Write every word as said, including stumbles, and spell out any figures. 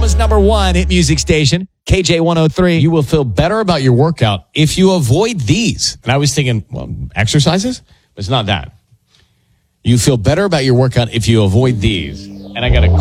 Oklahoma's number one hit music station, K J one oh three. You will feel better about your workout if you avoid these. And I was thinking, well, exercises? But it's not that. You feel better about your workout if you avoid these. And I got a